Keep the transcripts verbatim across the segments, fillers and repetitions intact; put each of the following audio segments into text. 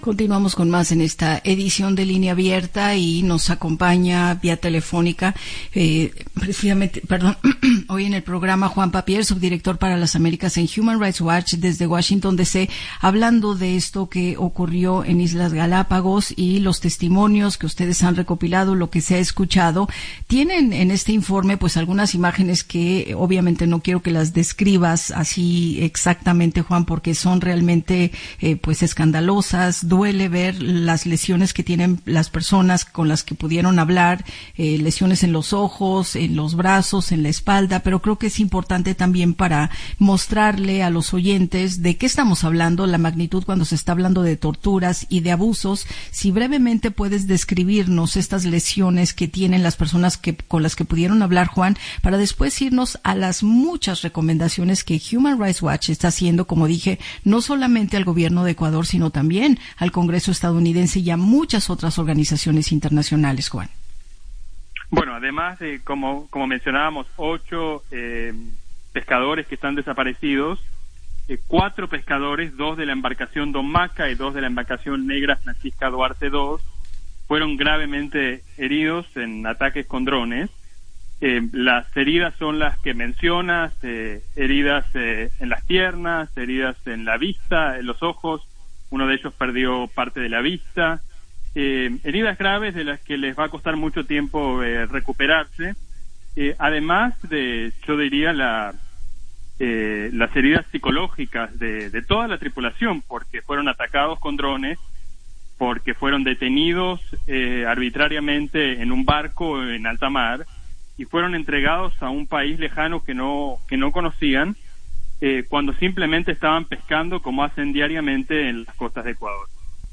Continuamos con más en esta edición de Línea Abierta y nos acompaña vía telefónica, eh, precisamente, perdón, hoy en el programa Juan Papier, subdirector para las Américas en Human Rights Watch desde Washington D C, hablando de esto que ocurrió en Islas Galápagos y los testimonios que ustedes han recopilado, lo que se ha escuchado. Tienen en este informe pues algunas imágenes que obviamente no quiero que las describas así exactamente, Juan, porque son realmente eh, pues escandalosas. Duele ver las lesiones que tienen las personas con las que pudieron hablar, eh, lesiones en los ojos, en los brazos, en la espalda, pero creo que es importante también para mostrarle a los oyentes de qué estamos hablando, la magnitud cuando se está hablando de torturas y de abusos. Si brevemente puedes describirnos estas lesiones que tienen las personas que con las que pudieron hablar, Juan, para después irnos a las muchas recomendaciones que Human Rights Watch está haciendo, como dije, no solamente al gobierno de Ecuador, sino también al Congreso estadounidense y a muchas otras organizaciones internacionales, Juan. Bueno, además de, como, como mencionábamos, ocho eh, pescadores que están desaparecidos, eh, cuatro pescadores, dos de la embarcación Don Maca y dos de la embarcación Negra Francisca Duarte dos, fueron gravemente heridos en ataques con drones. Eh, las heridas son las que mencionas, eh, heridas eh, en las piernas, heridas en la vista, en los ojos. Uno de ellos perdió parte de la vista, eh, heridas graves de las que les va a costar mucho tiempo eh, recuperarse, eh, además de, yo diría, la, eh, las heridas psicológicas de, de toda la tripulación, porque fueron atacados con drones, porque fueron detenidos eh, arbitrariamente en un barco en alta mar y fueron entregados a un país lejano que no, que no conocían, Eh, cuando simplemente estaban pescando como hacen diariamente en las costas de Ecuador.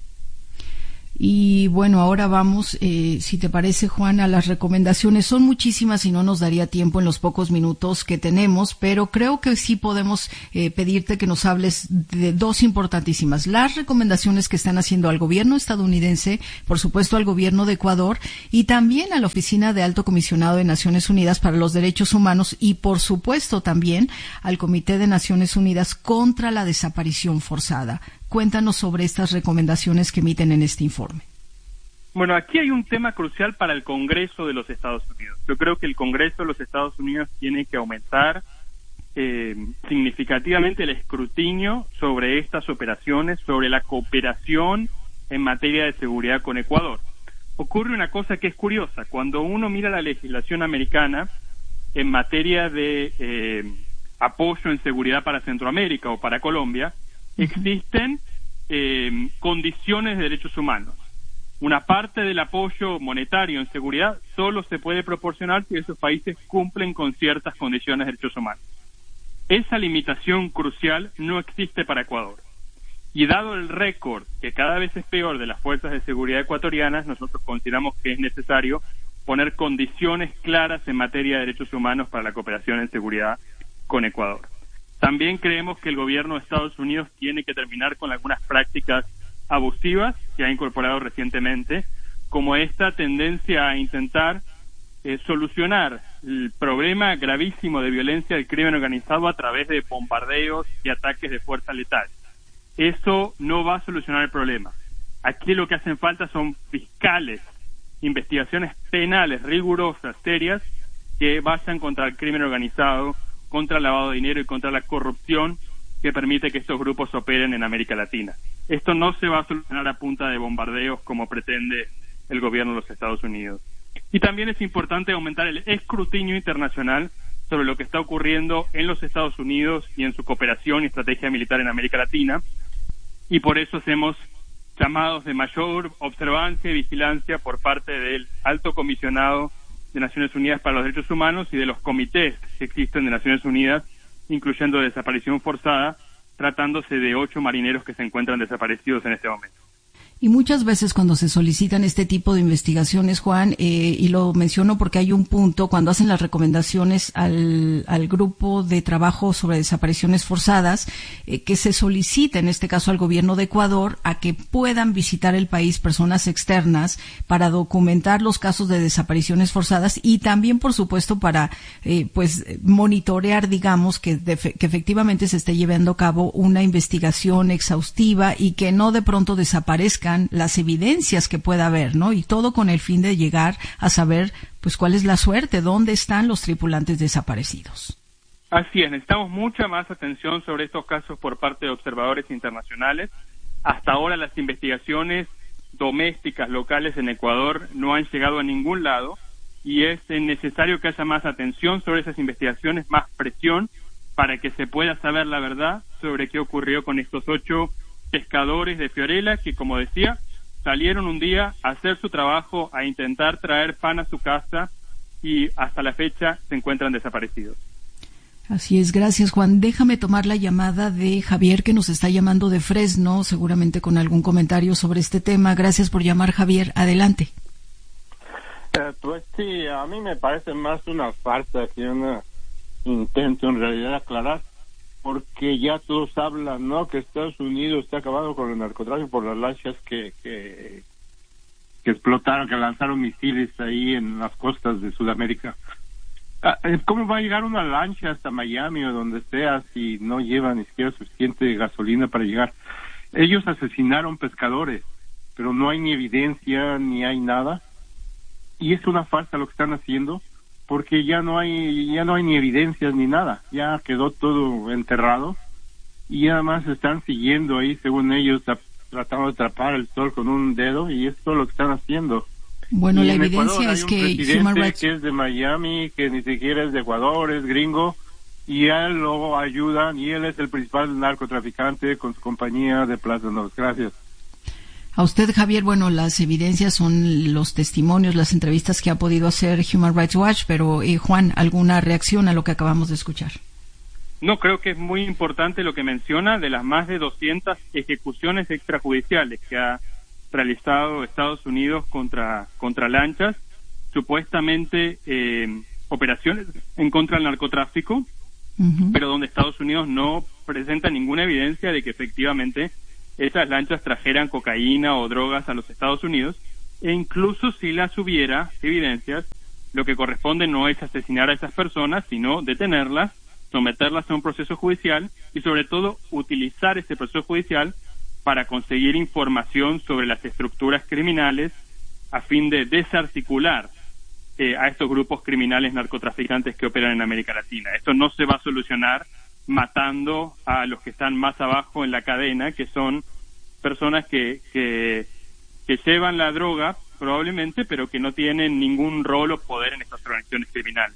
Y bueno, ahora vamos, eh, si te parece, Juan, a las recomendaciones. Son muchísimas y no nos daría tiempo en los pocos minutos que tenemos, pero creo que sí podemos eh, pedirte que nos hables de dos importantísimas. Las recomendaciones que están haciendo al gobierno estadounidense, por supuesto al gobierno de Ecuador y también a la Oficina de Alto Comisionado de Naciones Unidas para los Derechos Humanos y, por supuesto, también al Comité de Naciones Unidas contra la Desaparición Forzada. Cuéntanos sobre estas recomendaciones que emiten en este informe. Bueno, aquí hay un tema crucial para el Congreso de los Estados Unidos. Yo creo que el Congreso de los Estados Unidos tiene que aumentar eh, significativamente el escrutinio sobre estas operaciones, sobre la cooperación en materia de seguridad con Ecuador. Ocurre una cosa que es curiosa. Cuando uno mira la legislación americana en materia de eh, apoyo en seguridad para Centroamérica o para Colombia, existen eh, condiciones de derechos humanos. Una parte del apoyo monetario en seguridad solo se puede proporcionar si esos países cumplen con ciertas condiciones de derechos humanos. Esa limitación crucial no existe para Ecuador. Y dado el récord, que cada vez es peor, de las fuerzas de seguridad ecuatorianas, nosotros consideramos que es necesario poner condiciones claras en materia de derechos humanos para la cooperación en seguridad con Ecuador. También creemos que el gobierno de Estados Unidos tiene que terminar con algunas prácticas abusivas que ha incorporado recientemente, como esta tendencia a intentar eh, solucionar el problema gravísimo de violencia del crimen organizado a través de bombardeos y ataques de fuerza letal. Eso no va a solucionar el problema. Aquí lo que hacen falta son fiscales, investigaciones penales rigurosas, serias, que vayan contra el crimen organizado, contra el lavado de dinero y contra la corrupción que permite que estos grupos operen en América Latina. Esto no se va a solucionar a punta de bombardeos como pretende el gobierno de los Estados Unidos. Y también es importante aumentar el escrutinio internacional sobre lo que está ocurriendo en los Estados Unidos y en su cooperación y estrategia militar en América Latina, y por eso hacemos llamados de mayor observancia y vigilancia por parte del Alto Comisionado de Naciones Unidas para los Derechos Humanos y de los comités que existen de Naciones Unidas, incluyendo desaparición forzada, tratándose de ocho marineros que se encuentran desaparecidos en este momento. Y muchas veces cuando se solicitan este tipo de investigaciones, Juan, eh, y lo menciono porque hay un punto, cuando hacen las recomendaciones al, al grupo de trabajo sobre desapariciones forzadas, eh, que se solicita, en este caso al gobierno de Ecuador, a que puedan visitar el país personas externas para documentar los casos de desapariciones forzadas y también, por supuesto, para eh, pues monitorear, digamos, que, de, que efectivamente se esté llevando a cabo una investigación exhaustiva y que no de pronto desaparezca las evidencias que pueda haber, ¿no? Y todo con el fin de llegar a saber, pues, cuál es la suerte, dónde están los tripulantes desaparecidos. Así es, necesitamos mucha más atención sobre estos casos por parte de observadores internacionales. Hasta ahora las investigaciones domésticas locales en Ecuador no han llegado a ningún lado y es necesario que haya más atención sobre esas investigaciones, más presión para que se pueda saber la verdad sobre qué ocurrió con estos ocho pescadores de Fiorella que, como decía, salieron un día a hacer su trabajo, a intentar traer pan a su casa y hasta la fecha se encuentran desaparecidos. Así es, gracias, Juan. Déjame tomar la llamada de Javier, que nos está llamando de Fresno, seguramente con algún comentario sobre este tema. Gracias por llamar, Javier. Adelante. Eh, pues sí, a mí me parece más una farsa que un intento en realidad aclarar, porque ya todos hablan, ¿no?, que Estados Unidos está acabando con el narcotráfico por las lanchas que, que que explotaron, que lanzaron misiles ahí en las costas de Sudamérica. ¿Cómo va a llegar una lancha hasta Miami o donde sea si no lleva ni siquiera suficiente gasolina para llegar? Ellos asesinaron pescadores, pero no hay ni evidencia ni hay nada, y es una farsa lo que están haciendo, porque ya no hay ya no hay ni evidencias ni nada, ya quedó todo enterrado y además están siguiendo ahí, según ellos, a, tratando de atrapar el sol con un dedo, y es todo lo que están haciendo. Bueno, y la en evidencia Ecuador es hay un que Human Rights, que es de Miami, que ni siquiera es de Ecuador, es gringo, y a él lo ayudan, y él es el principal narcotraficante con su compañía de plátanos. Gracias. A usted, Javier, bueno, las evidencias son los testimonios, las entrevistas que ha podido hacer Human Rights Watch, pero eh, Juan, ¿alguna reacción a lo que acabamos de escuchar? No, creo que es muy importante lo que menciona de las más de doscientas ejecuciones extrajudiciales que ha realizado Estados Unidos contra contra lanchas, supuestamente eh, operaciones en contra del narcotráfico, uh-huh. pero donde Estados Unidos no presenta ninguna evidencia de que efectivamente esas lanchas trajeran cocaína o drogas a los Estados Unidos, e incluso si las hubiera evidencias, lo que corresponde no es asesinar a esas personas, sino detenerlas, someterlas a un proceso judicial y sobre todo utilizar ese proceso judicial para conseguir información sobre las estructuras criminales a fin de desarticular eh, a estos grupos criminales narcotraficantes que operan en América Latina. Esto no se va a solucionar matando a los que están más abajo en la cadena, que son personas que, que, que llevan la droga probablemente, pero que no tienen ningún rol o poder en estas organizaciones criminales.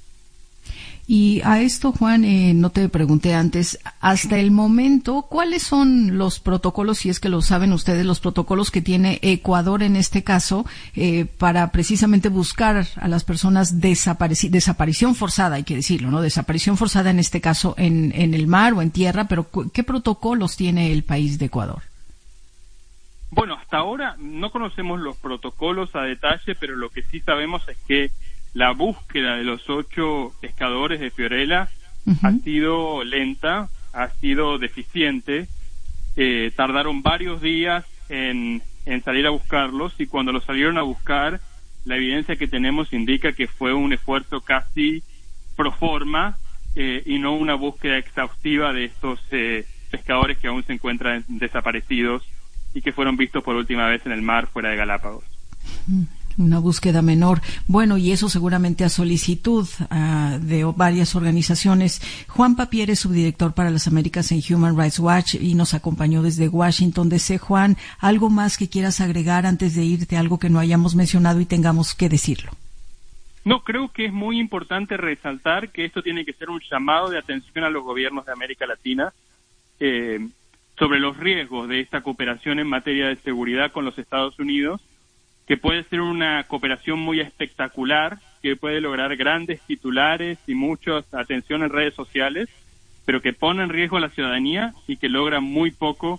Y a esto, Juan, eh, no te pregunté antes, hasta el momento, ¿cuáles son los protocolos, si es que lo saben ustedes, los protocolos que tiene Ecuador en este caso, eh, para precisamente buscar a las personas desaparecidas, desaparición forzada, hay que decirlo, ¿no? Desaparición forzada en este caso en, en el mar o en tierra, pero ¿qué protocolos tiene el país de Ecuador? Bueno, hasta ahora no conocemos los protocolos a detalle, pero lo que sí sabemos es que la búsqueda de los ocho pescadores de Fiorella uh-huh. ha sido lenta, ha sido deficiente. Eh, tardaron varios días en, en salir a buscarlos, y cuando los salieron a buscar, la evidencia que tenemos indica que fue un esfuerzo casi pro forma eh, y no una búsqueda exhaustiva de estos eh, pescadores que aún se encuentran desaparecidos y que fueron vistos por última vez en el mar fuera de Galápagos. Uh-huh. Una búsqueda menor. Bueno, y eso seguramente a solicitud uh, de varias organizaciones. Juan Papier es subdirector para las Américas en Human Rights Watch y nos acompañó desde Washington, D C Juan, ¿algo más que quieras agregar antes de irte, algo que no hayamos mencionado y tengamos que decirlo? No, creo que es muy importante resaltar que esto tiene que ser un llamado de atención a los gobiernos de América Latina eh, sobre los riesgos de esta cooperación en materia de seguridad con los Estados Unidos, que puede ser una cooperación muy espectacular, que puede lograr grandes titulares y mucha atención en redes sociales, pero que pone en riesgo a la ciudadanía y que logra muy poco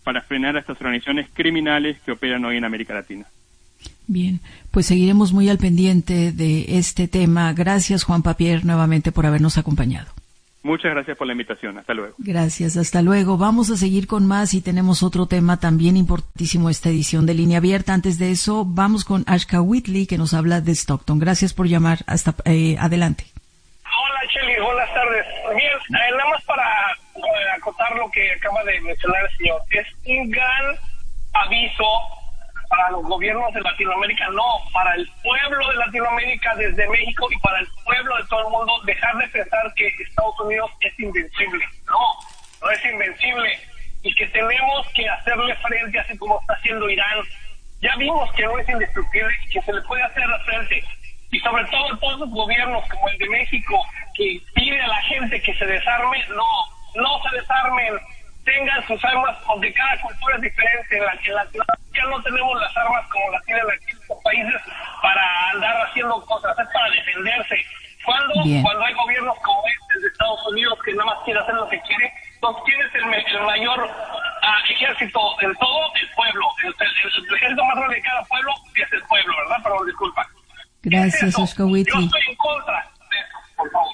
para frenar a estas organizaciones criminales que operan hoy en América Latina. Bien, pues seguiremos muy al pendiente de este tema. Gracias, Juan Papier, nuevamente por habernos acompañado. Muchas gracias por la invitación. Hasta luego. Gracias, hasta luego. Vamos a seguir con más y tenemos otro tema también importantísimo, esta edición de Línea Abierta. Antes de eso, vamos con Ashka Whitley, que nos habla de Stockton. Gracias por llamar. Hasta eh, adelante. Hola, Chely. Buenas tardes. Bien, eh, nada más para eh, acotar lo que acaba de mencionar el señor. Es un gran aviso para los gobiernos de Latinoamérica, no, para el pueblo de Latinoamérica desde México y para el pueblo de todo el mundo, dejar de pensar que Estados Unidos es invencible. No, no es invencible y que tenemos que hacerle frente así como está haciendo Irán. Ya vimos que no es indestructible y que se le puede hacer frente. Y sobre todo todos los gobiernos como el de México, que pide a la gente que se desarme, no, no se desarmen. Tengan sus armas, porque cada cultura es diferente. En la que en Latinoamérica no tenemos las armas como las tienen aquí en estos países para andar haciendo cosas, es para defenderse. Cuando Bien. cuando hay gobiernos como este de Estados Unidos que nada más quiere hacer lo que quiere, entonces ¿quién es el, el mayor uh, ejército en todo? El pueblo. El, el, el ejército más grande de cada pueblo es el pueblo, ¿verdad? Perdón, disculpa. Gracias, Ashka Whitley. Yo estoy en contra de eso, por favor.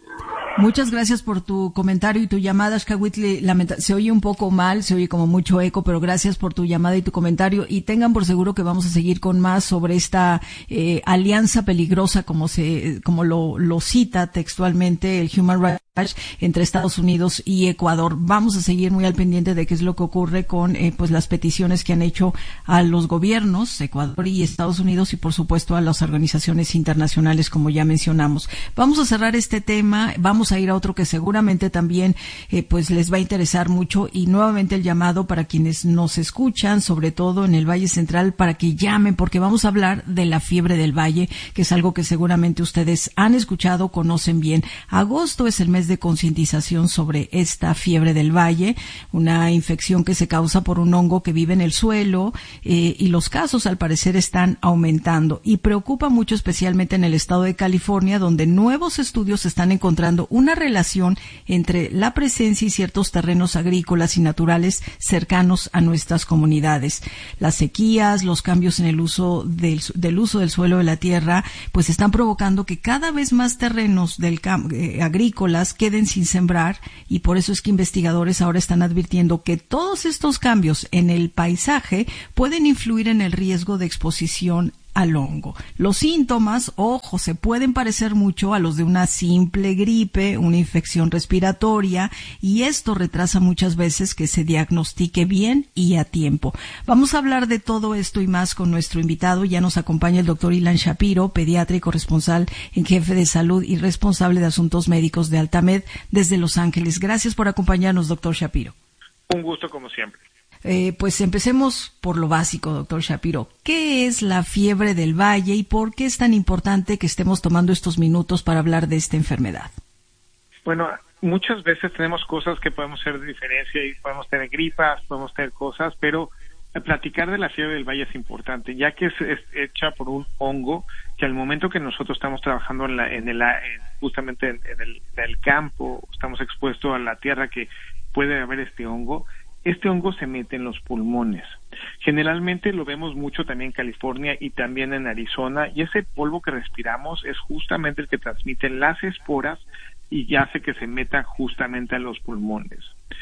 Muchas gracias por tu comentario y tu llamada, Ashka Whitley. Lamenta- se oye un poco mal, se oye como mucho eco, pero gracias por tu llamada y tu comentario. Y tengan por seguro que vamos a seguir con más sobre esta eh, alianza peligrosa, como se, como lo, lo cita textualmente el Human Rights Watch, entre Estados Unidos y Ecuador. Vamos a seguir muy al pendiente de qué es lo que ocurre con eh, pues las peticiones que han hecho a los gobiernos, Ecuador y Estados Unidos, y por supuesto a las organizaciones internacionales, como ya mencionamos. Vamos a cerrar este tema, vamos a ir a otro que seguramente también eh, pues les va a interesar mucho, y nuevamente el llamado para quienes nos escuchan, sobre todo en el Valle Central, para que llamen, porque vamos a hablar de la fiebre del Valle, que es algo que seguramente ustedes han escuchado, conocen bien. Agosto es el mes de concientización sobre esta fiebre del Valle, una infección que se causa por un hongo que vive en el suelo, eh, y los casos al parecer están aumentando y preocupa mucho, especialmente en el estado de California, donde nuevos estudios están encontrando una relación entre la presencia y ciertos terrenos agrícolas y naturales cercanos a nuestras comunidades. Las sequías, los cambios en el uso del, del uso del suelo de la tierra, pues están provocando que cada vez más terrenos del campo, eh, agrícolas queden sin sembrar, y por eso es que investigadores ahora están advirtiendo que todos estos cambios en el paisaje pueden influir en el riesgo de exposición al hongo. Los síntomas, ojo, se pueden parecer mucho a los de una simple gripe, una infección respiratoria, y esto retrasa muchas veces que se diagnostique bien y a tiempo. Vamos a hablar de todo esto y más con nuestro invitado. Ya nos acompaña el doctor Ilan Shapiro, pediatra y corresponsal en jefe de salud y responsable de asuntos médicos de Altamed desde Los Ángeles. Gracias por acompañarnos, doctor Shapiro. Un gusto como siempre. Eh, pues empecemos por lo básico, doctor Shapiro. ¿Qué es la fiebre del Valle y por qué es tan importante que estemos tomando estos minutos para hablar de esta enfermedad? Bueno, muchas veces tenemos cosas que podemos hacer de diferencia y podemos tener gripas, podemos tener cosas, pero platicar de la fiebre del Valle es importante, ya que es, es hecha por un hongo que al momento que nosotros estamos trabajando en, la, en el en, justamente en, en, el, en el campo, estamos expuestos a la tierra que puede haber este hongo. Este hongo se mete en los pulmones. Generalmente lo vemos mucho también en California y también en Arizona, y ese polvo que respiramos es justamente el que transmite las esporas y hace que se meta justamente a los pulmones.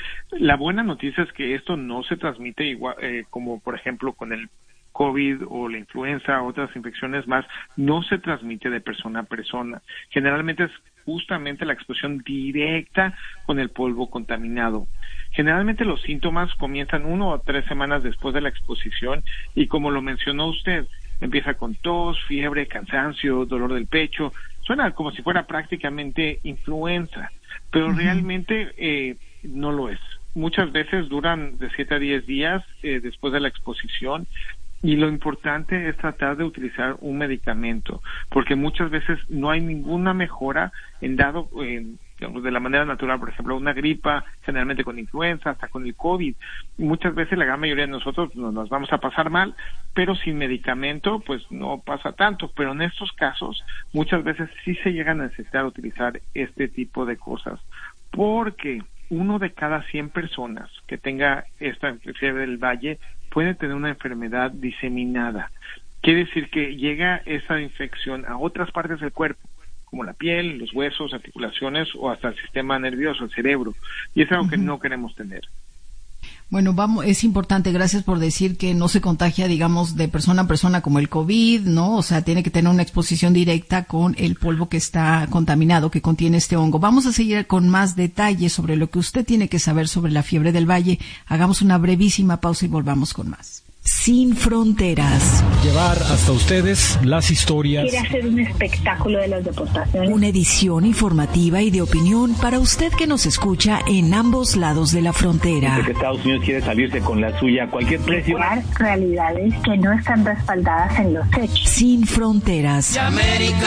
La buena noticia es que esto no se transmite igual eh, como por ejemplo con el COVID o la influenza, otras infecciones más, no se transmite de persona a persona. Generalmente es justamente la exposición directa con el polvo contaminado. Generalmente los síntomas comienzan uno o tres semanas después de la exposición y, como lo mencionó usted, empieza con tos, fiebre, cansancio, dolor del pecho. Suena como si fuera prácticamente influenza, pero uh-huh. realmente eh, no lo es. Muchas veces duran de siete a diez días eh, después de la exposición. Y lo importante es tratar de utilizar un medicamento, porque muchas veces no hay ninguna mejora en dado, eh, digamos, de la manera natural. Por ejemplo, una gripa, generalmente con influenza, hasta con el COVID. Muchas veces la gran mayoría de nosotros nos, nos vamos a pasar mal, pero sin medicamento, pues no pasa tanto. Pero en estos casos, muchas veces sí se llegan a necesitar utilizar este tipo de cosas, porque uno de cada cien personas que tenga esta fiebre del Valle puede tener una enfermedad diseminada. Quiere decir que llega esa infección a otras partes del cuerpo, como la piel, los huesos, articulaciones o hasta el sistema nervioso, el cerebro. Y es algo uh-huh. que no queremos tener. Bueno, vamos, es importante, gracias por decir que no se contagia, digamos, de persona a persona como el COVID, ¿no? O sea, tiene que tener una exposición directa con el polvo que está contaminado, que contiene este hongo. Vamos a seguir con más detalles sobre lo que usted tiene que saber sobre la fiebre del Valle. Hagamos una brevísima pausa y volvamos con más. Sin fronteras. Llevar hasta ustedes las historias. Quiere hacer un espectáculo de las deportaciones. Una edición informativa y de opinión para usted que nos escucha en ambos lados de la frontera. Porque Estados Unidos quiere salirse con la suya a cualquier precio. Realidades que no están respaldadas en los hechos. Sin fronteras. De América.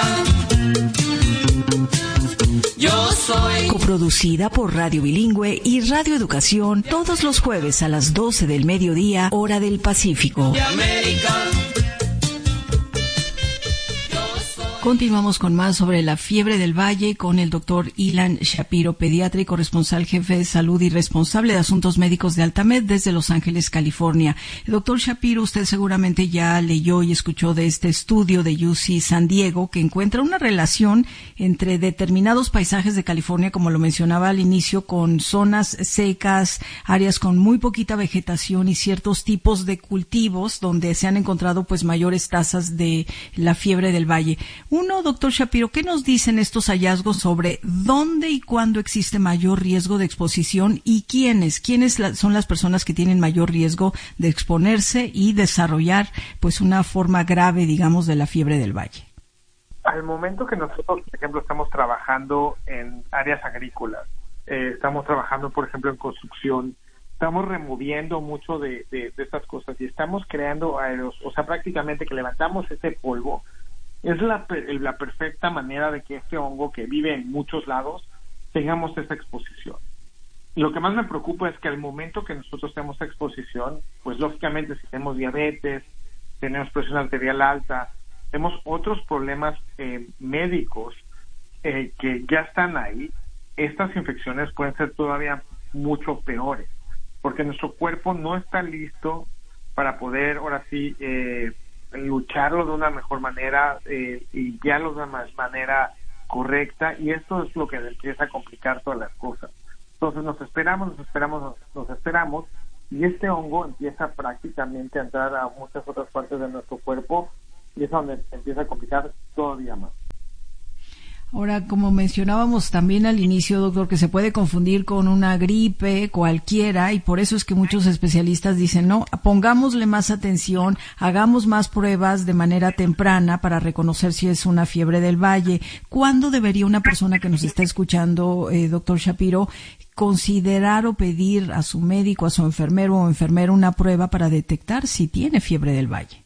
Yo soy. Coproducida por Radio Bilingüe y Radio Educación todos los jueves a las doce del mediodía, hora del Pacífico. De América. Continuamos con más sobre la fiebre del Valle con el doctor Ilan Shapiro, pediatra y corresponsal jefe de salud y responsable de asuntos médicos de Altamed desde Los Ángeles, California. El doctor Shapiro, usted seguramente ya leyó y escuchó de este estudio de U C San Diego que encuentra una relación entre determinados paisajes de California, como lo mencionaba al inicio, con zonas secas, áreas con muy poquita vegetación y ciertos tipos de cultivos donde se han encontrado pues mayores tasas de la fiebre del Valle. Uno, doctor Shapiro, ¿qué nos dicen estos hallazgos sobre dónde y cuándo existe mayor riesgo de exposición y quiénes? ¿Quiénes la, son las personas que tienen mayor riesgo de exponerse y desarrollar pues una forma grave, digamos, de la fiebre del Valle? Al momento que nosotros, por ejemplo, estamos trabajando en áreas agrícolas, eh, estamos trabajando, por ejemplo, en construcción, estamos removiendo mucho de, de, de estas cosas y estamos creando aeros, o sea, prácticamente que levantamos ese polvo. Es la, la perfecta manera de que este hongo que vive en muchos lados tengamos esa exposición. Lo que más me preocupa es que al momento que nosotros tenemos esa exposición, pues lógicamente si tenemos diabetes, tenemos presión arterial alta, tenemos otros problemas eh, médicos eh, que ya están ahí, estas infecciones pueden ser todavía mucho peores, porque nuestro cuerpo no está listo para poder, ahora sí, eh, lucharlo de una mejor manera eh, y guiarlo de una manera correcta, y esto es lo que empieza a complicar todas las cosas. Entonces nos esperamos, nos esperamos, nos, nos esperamos, y este hongo empieza prácticamente a entrar a muchas otras partes de nuestro cuerpo, y es donde empieza a complicar todavía más. Ahora, como mencionábamos también al inicio, doctor, que se puede confundir con una gripe cualquiera y por eso es que muchos especialistas dicen, no, pongámosle más atención, hagamos más pruebas de manera temprana para reconocer si es una fiebre del Valle. ¿Cuándo debería una persona que nos está escuchando, eh, doctor Shapiro, considerar o pedir a su médico, a su enfermero o enfermera una prueba para detectar si tiene fiebre del Valle?